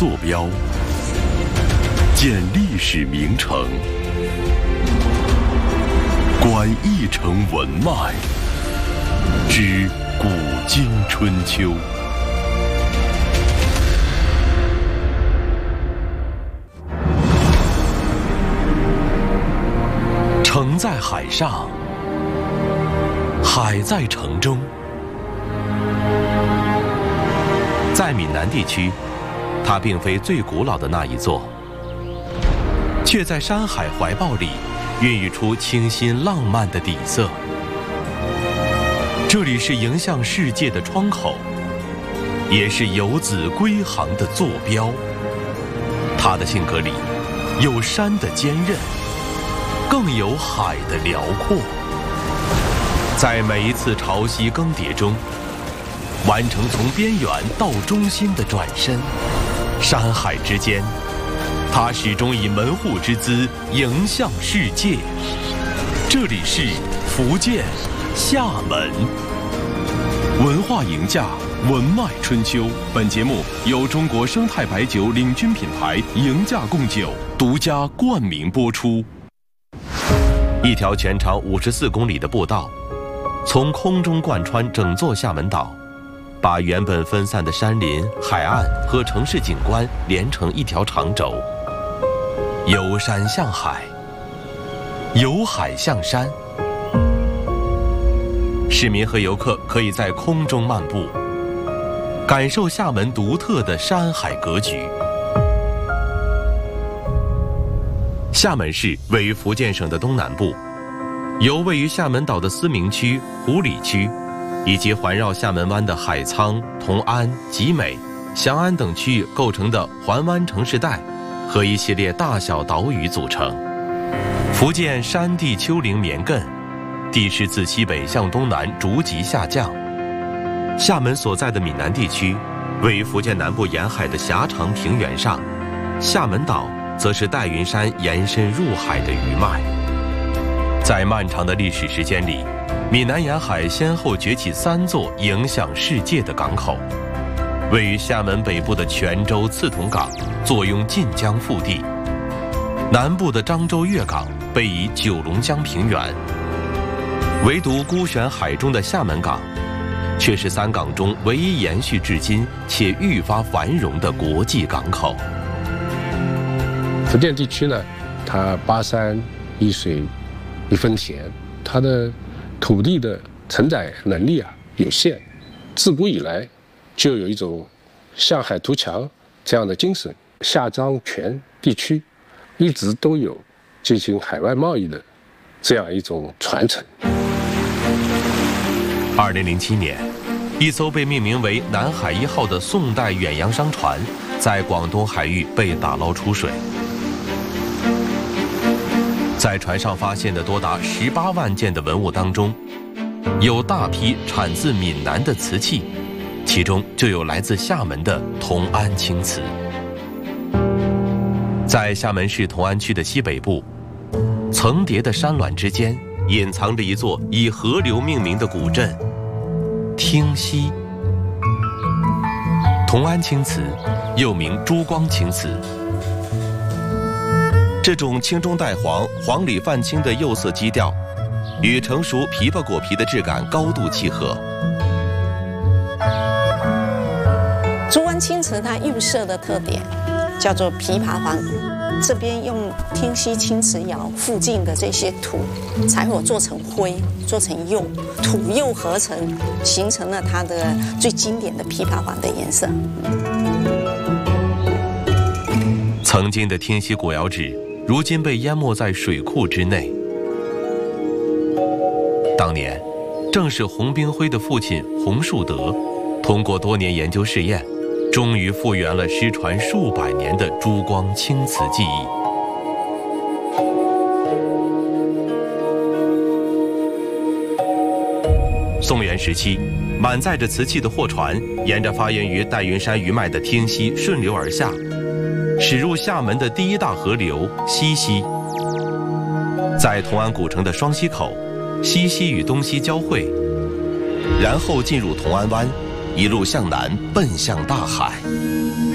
坐标，见历史名城，观一城文脉，知古今春秋。城在海上，海在城中。在闽南地区，它并非最古老的那一座，却在山海怀抱里孕育出清新浪漫的底色。这里是迎向世界的窗口，也是游子归航的坐标。它的性格里有山的坚韧，更有海的辽阔。在每一次潮汐更迭中，完成从边缘到中心的转身，山海之间，它始终以门户之姿迎向世界。这里是福建厦门文化赢家文脉春秋。本节目由中国生态白酒领军品牌赢家贡酒独家冠名播出。一条全长54公里的步道，从空中贯穿整座厦门岛，把原本分散的山林、海岸和城市景观连成一条长轴。由山向海，由海向山，市民和游客可以在空中漫步，感受厦门独特的山海格局。厦门市位于福建省的东南部，由位于厦门岛的思明区、湖里区以及环绕厦门湾的海沧、同安、集美、翔安等区域构成的环湾城市带和一系列大小岛屿组成。福建山地丘陵绵亘，地势自西北向东南逐级下降。厦门所在的闽南地区位于福建南部沿海的狭长平原上，厦门岛则是戴云山延伸入海的余脉。在漫长的历史时间里，闽南沿海先后崛起3座影响世界的港口。位于厦门北部的泉州刺桐港坐拥晋江腹地，南部的漳州粤港背倚九龙江平原。唯独孤悬海中的厦门港，却是3港中唯一延续至今且愈发繁荣的国际港口。 福建地区呢，它8山1水1分田，它的土地的承载能力有限，自古以来就有一种向海图强这样的精神。厦漳泉地区一直都有进行海外贸易的这样一种传承。 2007年，一艘被命名为南海1号的宋代远洋商船在广东海域被打捞出水。在船上发现的多达18万件的文物当中，有大批产自闽南的瓷器，其中就有来自厦门的同安青瓷。在厦门市同安区的西北部，层叠的山峦之间隐藏着一座以河流命名的古镇汀溪。同安青瓷又名珠光青瓷，这种青中带黄、黄里泛青的釉色基调，与成熟枇杷果皮的质感高度契合。 珠光青瓷它釉色的特点叫做枇杷黄，这边用汀溪青瓷窑附近的这些土柴火做成灰，做成釉，土釉合成，形成了它的最经典的枇杷黄的颜色。 曾经的汀溪古窑址，如今被淹没在水库之内。当年，正是洪兵辉的父亲洪树德，通过多年研究试验，终于复原了失传数百年的珠光青瓷技艺。宋元时期，满载着瓷器的货船，沿着发源于戴云山余脉的汀溪顺流而下，驶入厦门的第一大河流西溪。在同安古城的双溪口，西溪与东溪交汇，然后进入同安湾，一路向南奔向大海。